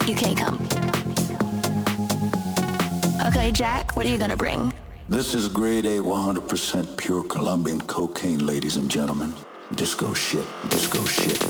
You can't come. Okay, Jack, what are you gonna bring? This is grade A 100% pure Colombian cocaine, ladies and gentlemen. Disco shit, disco shit.